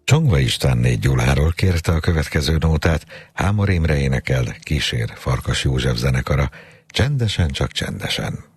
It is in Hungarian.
Csongva Istvánné Gyuláról kérte a következő nótát, Hámor Imre énekel, kísér Farkas József zenekara, Csendesen, csak csendesen.